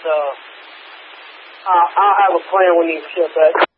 I'll have a plan when you get back.